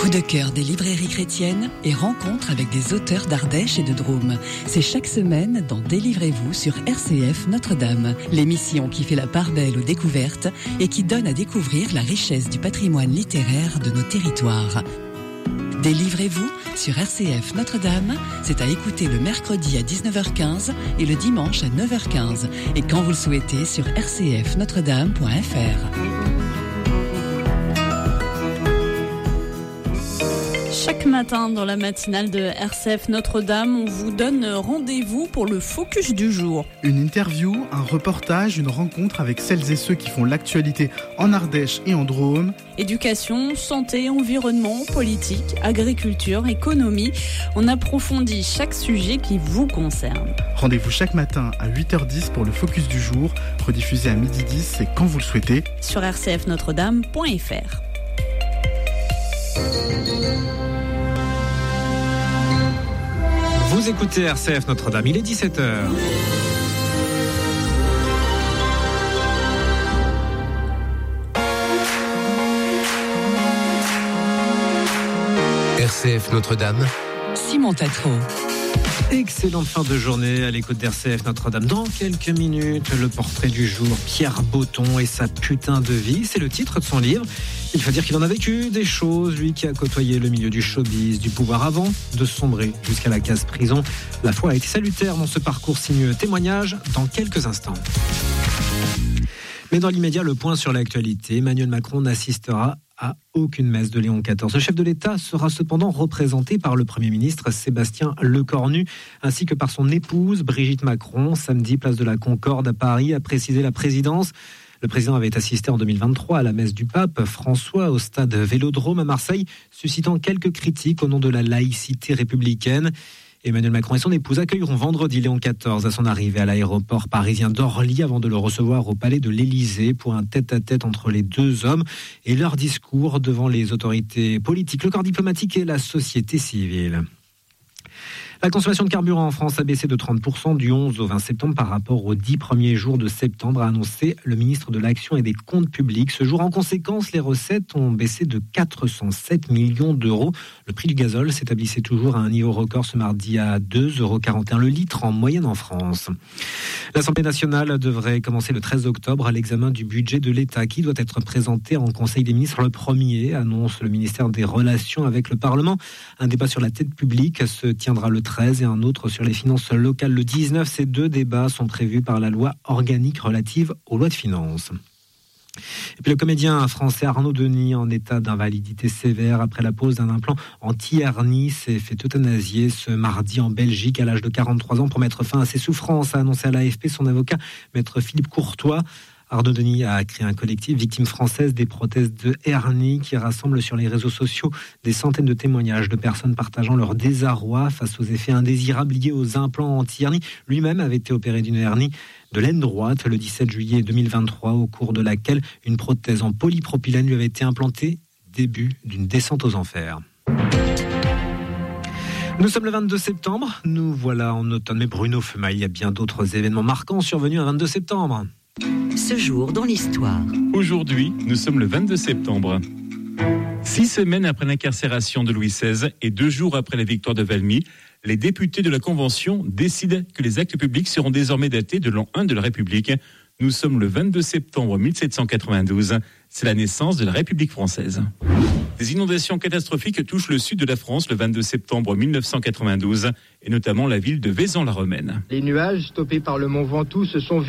Coup de cœur des librairies chrétiennes et rencontres avec des auteurs d'Ardèche et de Drôme. C'est chaque semaine dans Délivrez-vous sur RCF Notre-Dame, l'émission qui fait la part belle aux découvertes et qui donne à découvrir la richesse du patrimoine littéraire de nos territoires. Délivrez-vous sur RCF Notre-Dame, c'est à écouter le mercredi à 19h15 et le dimanche à 9h15 et quand vous le souhaitez sur rcfnotredame.fr. Chaque matin dans la matinale de RCF Notre-Dame, on vous donne rendez-vous pour le focus du jour. Une interview, un reportage, une rencontre avec celles et ceux qui font l'actualité en Ardèche et en Drôme. Éducation, santé, environnement, politique, agriculture, économie. On approfondit chaque sujet qui vous concerne. Rendez-vous chaque matin à 8h10 pour le focus du jour, rediffusé à 12h10 et quand vous le souhaitez. Sur rcfnotredame.fr. Vous écoutez RCF Notre-Dame, il est 17h. RCF Notre-Dame, Simon Tatro. Excellente fin de journée à l'écoute d'RCF Notre-Dame. Dans quelques minutes, le portrait du jour, Pierre Botton et sa putain de vie. C'est le titre de son livre. Il faut dire qu'il en a vécu des choses, lui qui a côtoyé le milieu du showbiz, du pouvoir avant de sombrer jusqu'à la case prison. La foi a été salutaire dans ce parcours sinueux. Témoignage dans quelques instants. Mais dans l'immédiat, le point sur l'actualité. Emmanuel Macron n'assistera à aucune messe de Léon XIV. Le chef de l'État sera cependant représenté par le Premier ministre Sébastien Lecornu, ainsi que par son épouse Brigitte Macron. Samedi, place de la Concorde à Paris, a précisé la présidence. Le président avait assisté en 2023 à la messe du pape François au stade Vélodrome à Marseille, suscitant quelques critiques au nom de la laïcité républicaine. Emmanuel Macron et son épouse accueilleront vendredi Léon XIV à son arrivée à l'aéroport parisien d'Orly avant de le recevoir au palais de l'Élysée pour un tête-à-tête entre les deux hommes et leur discours devant les autorités politiques, le corps diplomatique et la société civile. La consommation de carburant en France a baissé de 30% du 11 au 20 septembre par rapport aux 10 premiers jours de septembre, a annoncé le ministre de l'Action et des Comptes publics. Ce jour, en conséquence, les recettes ont baissé de 407 millions d'euros. Le prix du gazole s'établissait toujours à un niveau record ce mardi à 2,41 € le litre en moyenne en France. L'Assemblée nationale devrait commencer le 13 octobre à l'examen du budget de l'État qui doit être présenté en Conseil des ministres le 1er, annonce le ministère des Relations avec le Parlement. Un débat sur la dette publique se tiendra le 13 et un autre sur les finances locales le 19. Ces deux débats sont prévus par la loi organique relative aux lois de finances. Et puis le comédien français Arnaud Denis, en état d'invalidité sévère après la pose d'un implant anti-hernie, s'est fait euthanasier ce mardi en Belgique à l'âge de 43 ans pour mettre fin à ses souffrances, a annoncé à l'AFP son avocat, maître Philippe Courtois. Arnaud Denis a créé un collectif Victimes françaises des prothèses de hernie qui rassemble sur les réseaux sociaux des centaines de témoignages de personnes partageant leur désarroi face aux effets indésirables liés aux implants anti-hernie. Lui-même avait été opéré d'une hernie de l'aine droite le 17 juillet 2023, au cours de laquelle une prothèse en polypropylène lui avait été implantée, début d'une descente aux enfers. Nous sommes le 22 septembre, nous voilà en automne, mais Bruno Feumaille a bien d'autres événements marquants survenus un 22 septembre. Ce jour dans l'histoire. Aujourd'hui, nous sommes le 22 septembre. 6 semaines après l'incarcération de Louis XVI et 2 jours après la victoire de Valmy, les députés de la Convention décident que les actes publics seront désormais datés de l'an 1 de la République. Nous sommes le 22 septembre 1792. C'est la naissance de la République française. Des inondations catastrophiques touchent le sud de la France le 22 septembre 1992 et notamment la ville de Vaison-la-Romaine. Les nuages stoppés par le mont Ventoux se sont